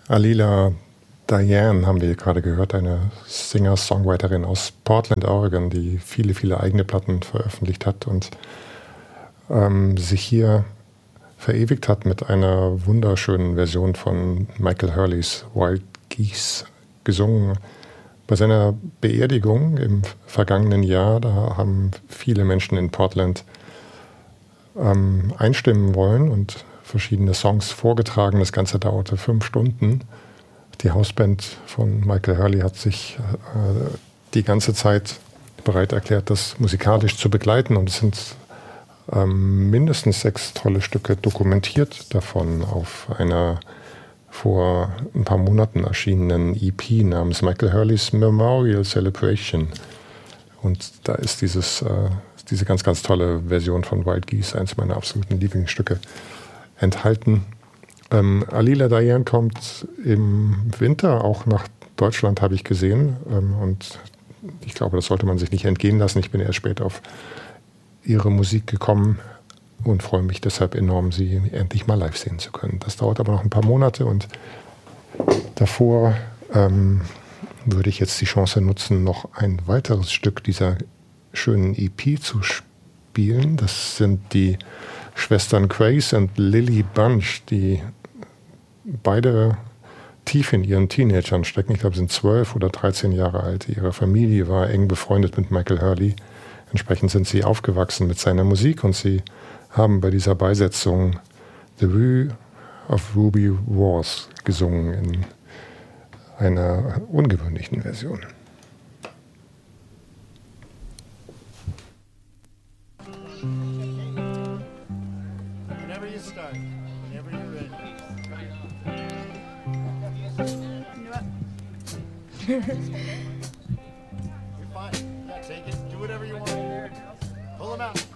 Alila Diane haben wir gerade gehört, eine Singer-Songwriterin aus Portland, Oregon, die viele, viele eigene Platten veröffentlicht hat und sich hier verewigt hat mit einer wunderschönen Version von Michael Hurleys Wild Geese, gesungen bei seiner Beerdigung im vergangenen Jahr. Da haben viele Menschen in Portland einstimmen wollen und verschiedene Songs vorgetragen. Das Ganze dauerte 5 Stunden. Die Hausband von Michael Hurley hat sich die ganze Zeit bereit erklärt, das musikalisch zu begleiten. Und es sind mindestens 6 tolle Stücke dokumentiert davon auf einer vor ein paar Monaten erschienenen EP namens Michael Hurleys Memorial Celebration. Und da ist diese ganz, ganz tolle Version von Wild Geese, eins meiner absoluten Lieblingsstücke, enthalten. Alila Diane kommt im Winter auch nach Deutschland, habe ich gesehen. Und ich glaube, das sollte man sich nicht entgehen lassen. Ich bin erst spät auf ihre Musik gekommen und freue mich deshalb enorm, sie endlich mal live sehen zu können. Das dauert aber noch ein paar Monate und davor würde ich jetzt die Chance nutzen, noch ein weiteres Stück dieser schönen EP zu spielen. Das sind die Schwestern Grace und Lily Bunch, die beide tief in ihren Teenagern stecken. Ich glaube, sie sind 12 oder 13 Jahre alt. Ihre Familie war eng befreundet mit Michael Hurley. Entsprechend sind sie aufgewachsen mit seiner Musik und sie haben bei dieser Beisetzung The View of Ruby Wars gesungen in einer ungewöhnlichen Version. Whenever you start, whenever you're ready. You're fine. Yeah, take it. Do whatever you want. Pull them out.